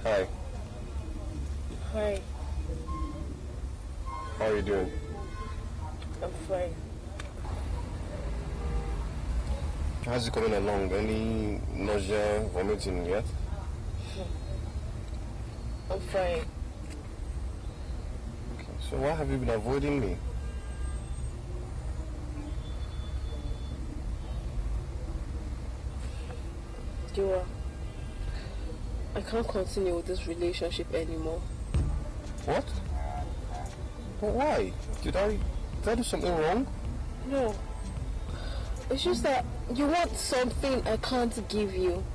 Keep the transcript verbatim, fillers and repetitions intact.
Hi. Hi. How are you doing? I'm fine. How's it coming along? Any nausea, vomiting yet? I'm fine. Okay, so why have you been avoiding me? Joa, I can't continue with this relationship anymore. What? But why? Did I, did I do something wrong? No. It's just that you want something I can't give you.